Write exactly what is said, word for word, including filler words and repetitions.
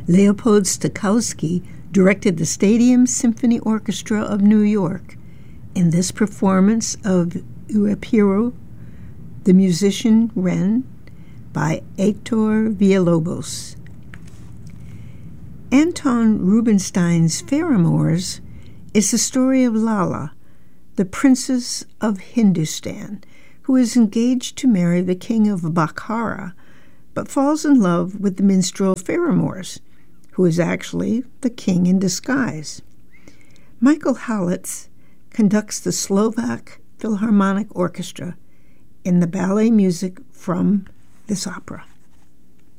Leopold Stokowski directed the Stadium Symphony Orchestra of New York in this performance of Euapiro, the musician Wren, by Heitor Villalobos. Anton Rubinstein's Paramours is the story of Lala, the princess of Hindustan, who is engaged to marry the king of Bakhara, but falls in love with the minstrel Paramours, who is actually the king in disguise. Michael Hallitz conducts the Slovak Philharmonic Orchestra in the ballet music from this opera.